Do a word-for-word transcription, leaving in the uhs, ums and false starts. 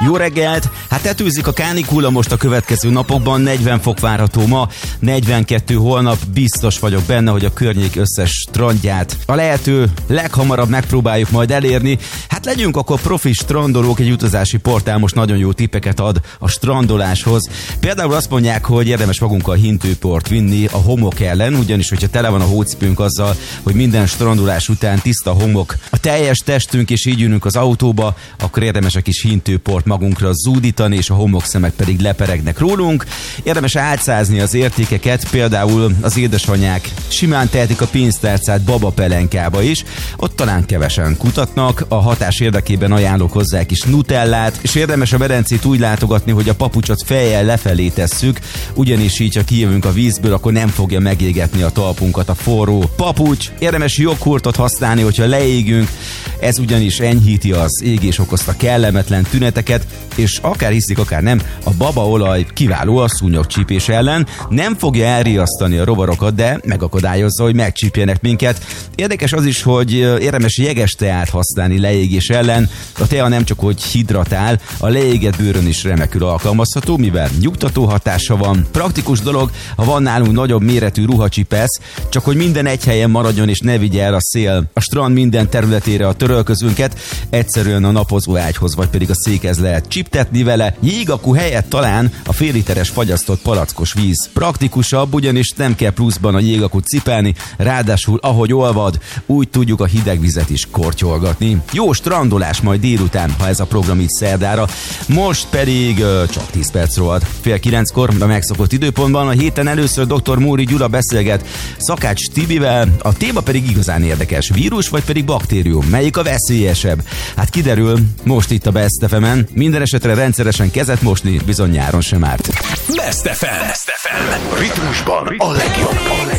Jó reggelt! Hát tetőzik a kánikula most a következő napokban, negyven fok várható ma, negyvenkettő holnap, biztos vagyok benne, hogy a környék összes strandját a lehető leghamarabb megpróbáljuk majd elérni. Hát legyünk akkor profi strandolók, egy utazási portál most nagyon jó tippeket ad a strandoláshoz. Például azt mondják, hogy érdemes magunkkal hintőport vinni a homok ellen, ugyanis hogyha tele van a hócipőnk azzal, hogy minden strandolás után tiszta homok a teljes testünk, és így ülünk az autóba, akkor érdemes a kis hintőport magunkra zúdítani, és a homokszemek pedig leperegnek rólunk. Érdemes álcázni az értékeket, például az édesanyák simán tehetik a pénztárcát babapelenkába is, ott talán kevesen kutatnak, a hatás érdekében ajánlok hozzá egy kis nutellát, és érdemes a medencét úgy látogatni, hogy a papucsot fejjel lefelé tesszük, ugyanis így, ha kijövünk a vízből, akkor nem fogja megégetni a talpunkat a forró papucs. Érdemes joghurtot használni, hogyha leégünk, ez ugyanis enyhíti az égés okozta kellemetlen tüneteket, és akár hiszik, akár nem, a babaolaj kiváló a szúnyogcsípés ellen, nem fogja elriasztani a rovarokat, de megakadályozza, hogy megcsípjenek minket. Érdekes az is, hogy érdemes jeges teát használni leégés ellen. A tea nem csak hogy hidratál, a leégett bőrön is remekül alkalmazható, mivel nyugtató hatása van. Praktikus dolog, ha van nálunk nagyobb méretű ruhacsipesz, csak hogy minden egy helyen maradjon és ne vigye el a szél a strand minden területére a törölközünket, egyszerűen a napozó ágyhoz vagy pedig a székhez lehet csiptetni vele, jégakú helyett talán a fél literes fagyasztott palackos víz praktikusabb, ugyanis nem kell pluszban a jégakút cipelni, ráadásul ahogy olvad, úgy tudjuk a hideg vizet is kortyolgatni. Jó strandolás majd délután, ha ez a program így szerdára. Most pedig uh, csak tíz perc rohadt. Fél kilenckor a megszokott időpontban a héten először dr. Móri Gyula beszélget Szakács Tibivel, a téma pedig igazán érdekes. Vírus vagy pedig baktérium? Melyik a veszélyesebb? Hát kiderül most itt a Best ef emen. Minden esetre rendszeresen kezet mosni bizony nyáron sem árt. Best ef em. Best ef em. Ritmusban a legjobb. A legjobb.